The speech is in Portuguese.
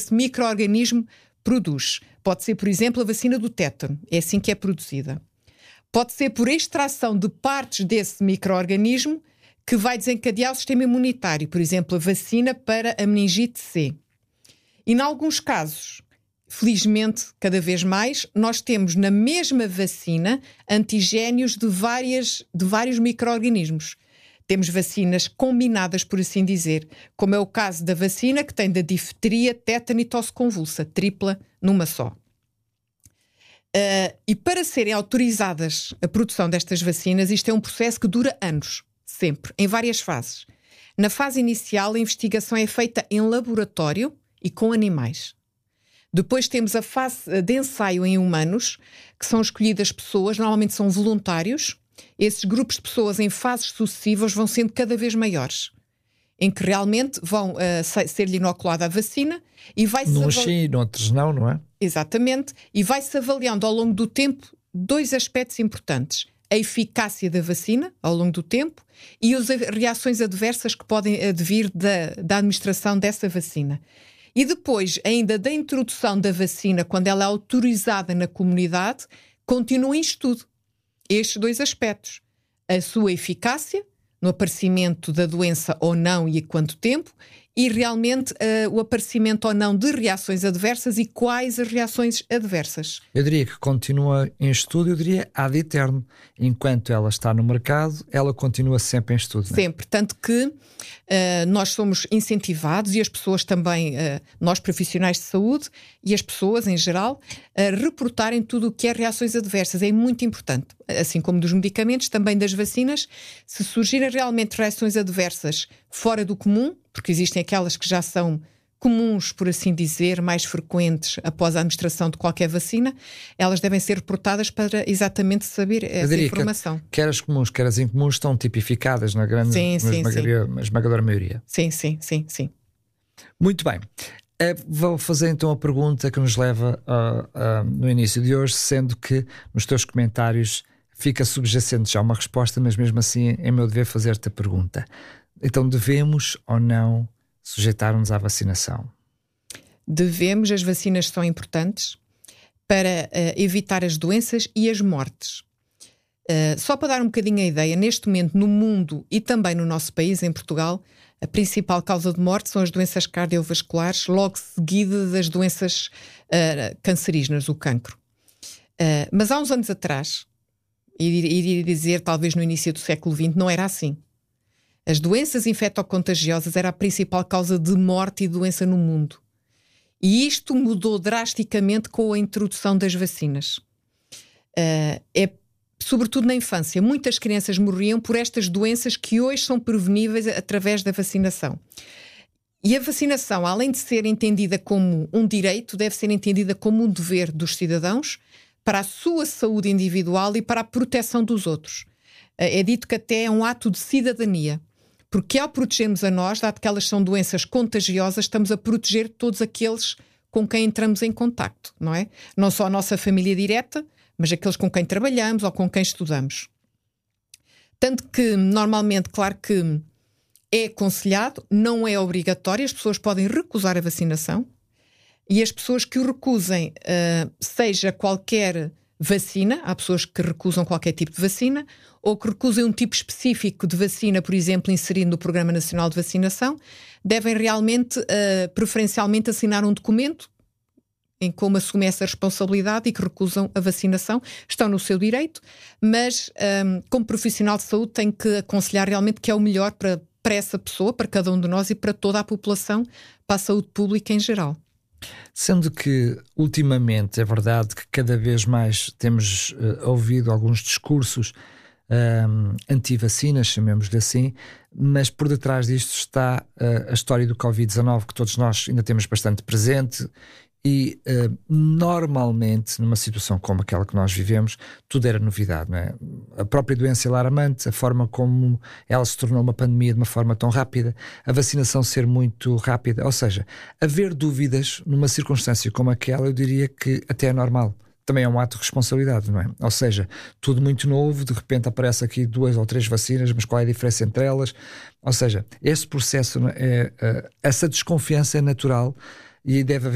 esse micro-organismo produz. Pode ser, por exemplo, a vacina do tétano. É assim que é produzida. Pode ser por extração de partes desse micro-organismo que vai desencadear o sistema imunitário. Por exemplo, a vacina para a meningite C. E, em alguns casos, felizmente, cada vez mais, nós temos na mesma vacina antigénios de vários micro-organismos. Temos vacinas combinadas, por assim dizer, como é o caso da vacina que tem da difteria, tétano e tosse convulsa, tripla numa só. E para serem autorizadas a produção destas vacinas, isto é um processo que dura anos, sempre, em várias fases. Na fase inicial, a investigação é feita em laboratório e com animais. Depois temos a fase de ensaio em humanos, que são escolhidas pessoas, normalmente são voluntários. Esses grupos de pessoas em fases sucessivas vão sendo cada vez maiores, em que realmente vão ser-lhe inoculada a vacina e vai-se... Uns sim, noutros não é? Exatamente. E vai-se avaliando ao longo do tempo 2 aspectos importantes. A eficácia da vacina ao longo do tempo e as reações adversas que podem advir da administração dessa vacina. E depois, ainda da introdução da vacina, quando ela é autorizada na comunidade, continua em estudo estes 2 aspectos. A sua eficácia, no aparecimento da doença ou não e a quanto tempo, e realmente o aparecimento ou não de reações adversas e quais as reações adversas. Eu diria que continua em estudo, eu diria ad eterno. Enquanto ela está no mercado, ela continua sempre em estudo. Sempre, tanto que nós somos incentivados e as pessoas também, nós profissionais de saúde e as pessoas em geral, a reportarem tudo o que é reações adversas. É muito importante, assim como dos medicamentos, também das vacinas. Se surgirem realmente reações adversas fora do comum, porque existem aquelas que já são comuns, por assim dizer, mais frequentes após a administração de qualquer vacina, elas devem ser reportadas para exatamente saber essa informação. Quer as comuns, quer as incomuns estão tipificadas na grande esmagadora maioria. Sim. Muito bem. Vou fazer então a pergunta que nos leva no início de hoje, sendo que nos teus comentários fica subjacente já uma resposta, mas mesmo assim é meu dever fazer-te a pergunta. Então devemos ou não sujeitar-nos à vacinação? Devemos, as vacinas são importantes para evitar as doenças e as mortes. Só para dar um bocadinho a ideia, neste momento no mundo e também no nosso país, em Portugal, a principal causa de morte são as doenças cardiovasculares, logo seguida das doenças cancerígenas, o cancro. Mas há uns anos atrás, iria dizer talvez no início do século XX, não era assim. As doenças infectocontagiosas era a principal causa de morte e doença no mundo. E isto mudou drasticamente com a introdução das vacinas. Sobretudo na infância. Muitas crianças morriam por estas doenças que hoje são preveníveis através da vacinação. E a vacinação, além de ser entendida como um direito, deve ser entendida como um dever dos cidadãos para a sua saúde individual e para a proteção dos outros. É dito que até é um ato de cidadania. Porque ao protegermos a nós, dado que elas são doenças contagiosas, estamos a proteger todos aqueles com quem entramos em contacto, não é? Não só a nossa família direta, mas aqueles com quem trabalhamos ou com quem estudamos. Tanto que, normalmente, claro que é aconselhado, não é obrigatório, as pessoas podem recusar a vacinação e as pessoas que o recusem, seja qualquer vacina, há pessoas que recusam qualquer tipo de vacina, ou que recusem um tipo específico de vacina, por exemplo, inserido no Programa Nacional de Vacinação, devem realmente, preferencialmente, assinar um documento em como assumem essa responsabilidade e que recusam a vacinação. Estão no seu direito, mas como profissional de saúde tenho que aconselhar realmente que é o melhor para essa pessoa, para cada um de nós e para toda a população, para a saúde pública em geral. Sendo que, ultimamente, é verdade que cada vez mais temos ouvido alguns discursos anti-vacinas, chamemos-lhe assim, mas por detrás disto está a história do Covid-19, que todos nós ainda temos bastante presente e, normalmente, numa situação como aquela que nós vivemos, tudo era novidade, não é? A própria doença alarmante, a forma como ela se tornou uma pandemia de uma forma tão rápida, a vacinação ser muito rápida, ou seja, haver dúvidas numa circunstância como aquela, eu diria que até é normal. Também é um ato de responsabilidade, não é? Ou seja, tudo muito novo, de repente aparece aqui 2 ou 3 vacinas, mas qual é a diferença entre elas? Ou seja, esse processo, essa desconfiança é natural e deve haver